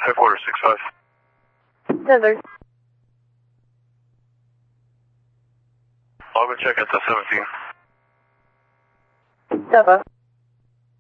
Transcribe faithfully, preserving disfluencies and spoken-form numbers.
headquarters six five. Desert. I'll go check at the seventeen. Deva.